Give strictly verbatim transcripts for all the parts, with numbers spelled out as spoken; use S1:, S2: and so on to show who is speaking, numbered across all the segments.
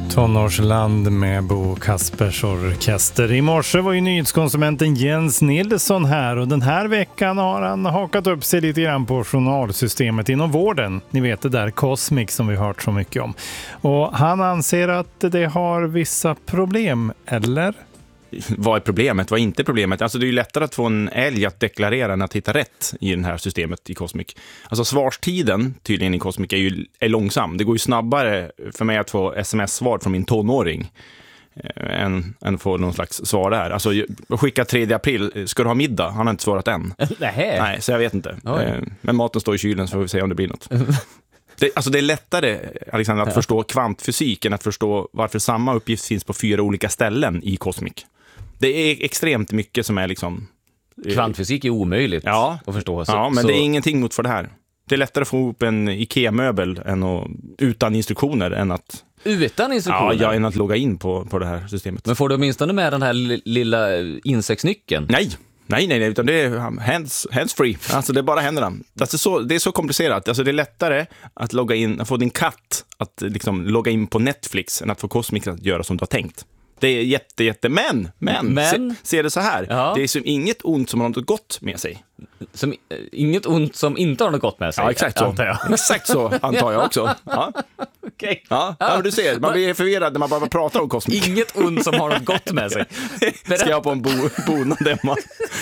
S1: Tonårsland med Bo Kaspers orkester. I morse var ju nyhetskonsumenten Jens Nilsson här och den här veckan har han hakat upp sig lite grann på journalsystemet inom vården. Ni vet det där Cosmic som vi hört så mycket om. Och han anser att det har vissa problem, eller?
S2: Vad är problemet? Vad är inte problemet? Alltså det är ju lättare att få en älg att deklarera än att hitta rätt i det här systemet i Cosmic. Alltså svarstiden tydligen i Cosmic är ju är långsam. Det går ju snabbare för mig att få sms-svar från min tonåring eh, än, än få någon slags svar där. Alltså skicka tredje april, ska du ha middag? Han har inte svarat än. Nej, så jag vet inte. Eh, men maten står i kylen så får vi se om det blir något. Det, alltså det är lättare, Alexander, att ja. förstå kvantfysik än att förstå varför samma uppgift finns på fyra olika ställen i Cosmic. Det är extremt mycket som är liksom...
S3: Kvantfysik är omöjligt
S2: ja,
S3: att förstå. Så,
S2: ja, men
S3: så...
S2: det är ingenting mot för det här. Det är lättare att få ihop en IKEA-möbel än att, utan instruktioner än att...
S3: Utan instruktioner?
S2: Ja, ja, än att logga in på, på det här systemet.
S3: Men får du åtminstone med den här lilla insektsnyckeln?
S2: Nej. Nej, nej, nej, utan det är hands, hands free. Alltså det är bara händerna. Alltså så, det är så komplicerat. Alltså det är lättare att logga in, att få din katt att liksom logga in på Netflix än att få Cosmic att göra som du har tänkt. Det är jätte, jätte, men, men,
S3: men?
S2: Se, se det så här. Ja. Det är som inget ont som har något gott med sig.
S3: Som, inget ont som inte har något gott med sig?
S2: Ja, exakt så. Antar jag. Exakt så, antar jag också. Ja.
S3: Okay.
S2: Ja, ja, du ser, man blir förvirrad när man bara pratar om Cosmic.
S3: Inget ont som har något gott med sig.
S2: Ska jag på en bo, bonad hemma?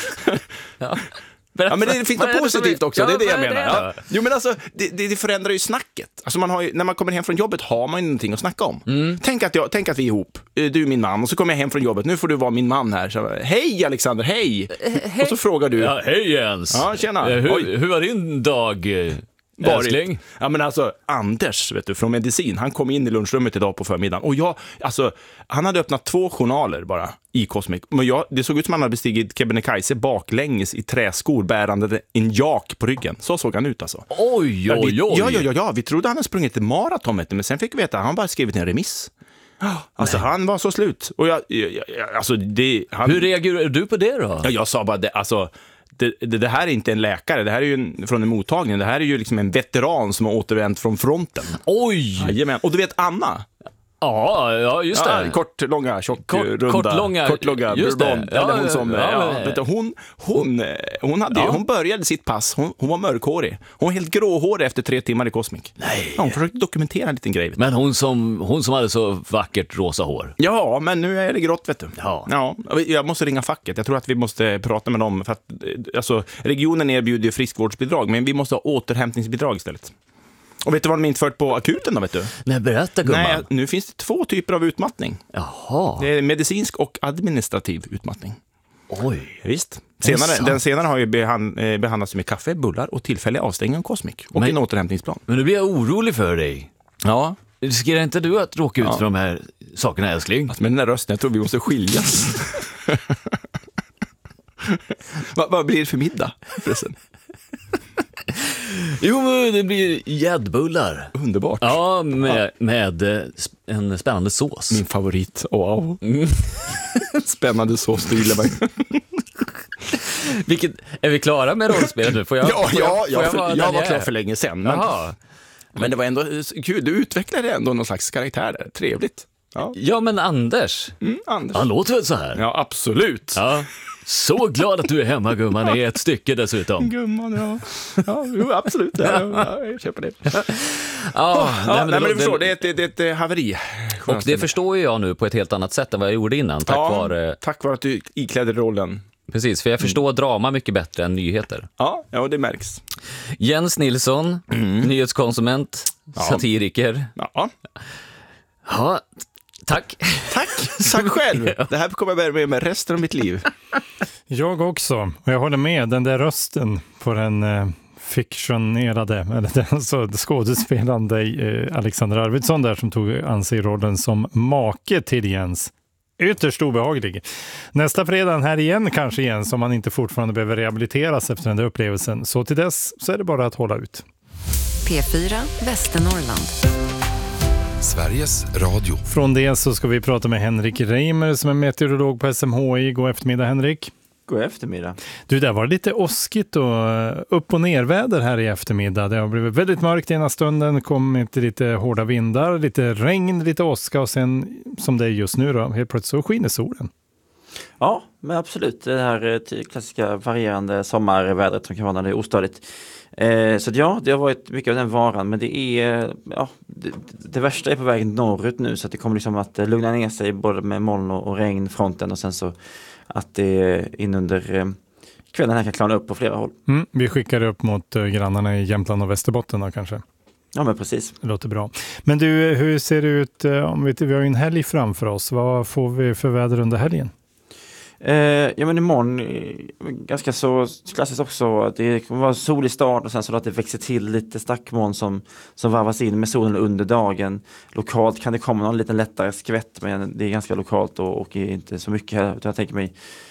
S2: Ja. Ja, men det finns något positivt också, det är det jag menar. Ja. Jo, men alltså, det, det förändrar ju snacket. Alltså man har ju, när man kommer hem från jobbet har man ju någonting att snacka om. Mm. Tänk, att jag, tänk att vi är ihop, du är min man, och så kommer jag hem från jobbet, nu får du vara min man här. Så, hej Alexander, hej! He- och så frågar du.
S3: Ja, hej Jens!
S2: Ja, tjena.
S3: Eh, hur, hur var din dag, älskling?
S2: Ja, men alltså, Anders, vet du, från medicin, han kom in i lunchrummet idag på förmiddagen. Och jag, alltså, han hade öppnat två journaler bara i Cosmic. Men jag, det såg ut som han hade bestigit Kebnekaise baklänges i träskor bärande en jak på ryggen. Så såg han ut alltså.
S3: Oj, oj, oj.
S2: Ja, ja, ja, ja. Vi trodde han hade sprungit ett maraton, men sen fick vi veta att han bara skrivit en remiss. Alltså, nej. Han var så slut. Och jag, jag, jag alltså, det, han...
S3: Hur reagerar du på det då?
S2: Ja, jag sa bara det, alltså... Det, det, det här är inte en läkare, det här är ju en, från en mottagning. Det här är ju liksom en veteran som har återvänt från fronten.
S3: Oj!
S2: Jajamän. Och du vet Anna?
S3: Ja, ja, just det.
S2: Ja, kort, långa, tjock,
S3: kort,
S2: runda.
S3: Kort, långa,
S2: kort, långa,
S3: just det.
S2: Ja, eller hon som,
S3: ja,
S2: ja,
S3: men...
S2: vet du, hon, hon, hon, hade, ja. hon började sitt pass, hon, hon var mörkhårig. Hon var helt gråhårig efter tre timmar i Cosmic.
S3: Nej.
S2: Ja, hon försökte dokumentera en liten grej.
S3: Men hon som, hon som hade så vackert rosa hår.
S2: Ja, men nu är det grått, vet du.
S3: Ja.
S2: Ja, jag måste ringa facket. Jag tror att vi måste prata med dem. För att, alltså, regionen erbjuder friskvårdsbidrag, men vi måste ha återhämtningsbidrag istället. Och vet du vad de infört på akuten då, vet du?
S3: Nej, berätta gumman.
S2: Nej, nu finns det två typer av utmattning.
S3: Jaha.
S2: Det är medicinsk och administrativ utmattning.
S3: Oj.
S2: Visst. Senare, den senare har ju behand, behandlats med kaffe, bullar och tillfällig avstängning av Cosmic. Och men, en återhämtningsplan.
S3: Men nu blir jag orolig för dig.
S2: Ja.
S3: Riskerar inte du att råka ut
S2: ja.
S3: för de här sakerna, älskling?
S2: Alltså, med den där rösten, jag tror vi måste skiljas. vad, vad blir det för middag? Förresten?
S3: Jo, det blir gäddbullar.
S2: Underbart.
S3: Ja, med, med en spännande sås.
S2: Min favorit. Wow. Mm. Spännande sås, det gillar mig.
S3: Vilket, är vi klara med rollspelet nu? Får jag,
S2: ja,
S3: får jag,
S2: ja,
S3: får
S2: jag,
S3: jag,
S2: jag, jag var klar för länge sedan. Men, men det var ändå kul. Du utvecklade ändå någon slags karaktär där. Trevligt. Ja,
S3: ja men Anders.
S2: Mm, Anders.
S3: Han låter väl så här?
S2: Ja, absolut.
S3: Ja. Så glad att du är hemma, gumman, i ett stycke dessutom.
S2: Gumman, ja. Ja, jo, absolut. Ja, ja, jag köper det. Ja,
S3: ja,
S2: nej,
S3: men,
S2: nej, men
S3: det,
S2: du förstår, det är ett, det är ett haveri.
S3: Och det förstår jag nu på ett helt annat sätt än vad jag gjorde innan. Tack,
S2: ja,
S3: vare...
S2: tack vare att du iklädde rollen.
S3: Precis, för jag förstår mm. drama mycket bättre än nyheter.
S2: Ja, ja det märks.
S3: Jens Nilsson, mm. nyhetskonsument, ja. satiriker.
S2: Ja.
S3: Ja, tack.
S2: Tack, tack själv. Det här kommer jag bära med mig resten av mitt liv.
S1: Jag också, och jag håller med. Den där rösten på den eh, fiktionerade, eller den så skådespelande eh, Alexander Arvidsson där som tog an sig rollen som make till Jens. Ytterst obehaglig. Nästa fredag här igen kanske igen, som man inte fortfarande behöver rehabiliteras efter den där upplevelsen. Så till dess så är det bara att hålla ut.
S4: P fyra Västernorrland.
S5: Sveriges Radio.
S1: Från det så ska vi prata med Henrik Reimer som är meteorolog på S M H I. God eftermiddag, Henrik.
S6: God eftermiddag.
S1: Du, det var lite åskigt och upp- och nerväder här i eftermiddag. Det har blivit väldigt mörkt ena stunden, kommit lite hårda vindar, lite regn, lite åska och sen som det är just nu då, helt plötsligt så skiner solen.
S6: Ja, men absolut. Det här klassiska varierande sommarvädret som kan vara när det är ostadigt. Eh, så ja, det har varit mycket av den varan, men det är ja, det, det värsta är på väg norrut nu, så att det kommer liksom att lugna ner sig både med moln och, och regnfronten, och sen så att det in under eh, kvällen här kan klarna upp på flera håll.
S1: Mm, vi skickar upp mot uh, grannarna i Jämtland och Västerbotten då, kanske.
S6: Ja, men precis.
S1: Det låter bra. Men du, hur ser det ut? Uh, om vi, vi har ju en helg framför oss. Vad får vi för väder under helgen?
S6: Eh, ja, men imorgon eh, ganska så klassiskt också att det kommer vara solig start och sen så att det växer till lite stackmoln som, som varvas in med solen under dagen. Lokalt kan det komma någon liten lättare skvätt, men det är ganska lokalt och, och inte så mycket här. Jag tänker mig